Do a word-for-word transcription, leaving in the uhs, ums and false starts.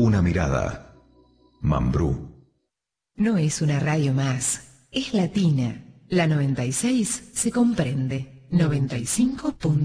una mirada. Mambrú. No es una radio más, es latina. La noventa y seis se comprende. noventa y cinco punto